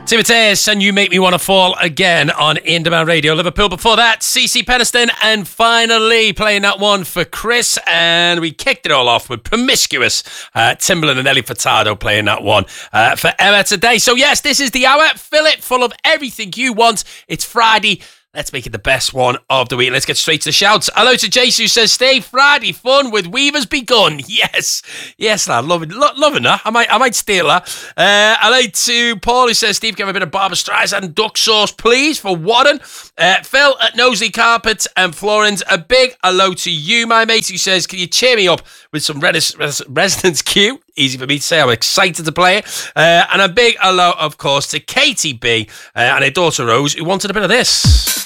Timotheus, and You Make Me Want to Fall Again on In Demand Radio Liverpool. Before that, CC Peniston, and finally playing that one for Chris. And we kicked it all off with Promiscuous, Timbaland and Ellie Furtado playing that one for Emma today. So yes, this is the hour. Fill it full of everything you want. It's Friday. Let's make it the best one of the week. Let's get straight to the shouts. Hello to Jace, who says, "Stay Friday fun with Weavers begun." Yes, lad, loving that. I might steal that. Hello to Paul, who says, "Steve, give me a bit of Barbra Streisand duck sauce, please, for Warren." Phil at Nosley Carpet and Florence, a big hello to you, my mate, who says, "Can you cheer me up with some Residence Q?" Easy for me to say. I'm excited to play it. And a big hello, of course, to Katie B and her daughter Rose, who wanted a bit of this.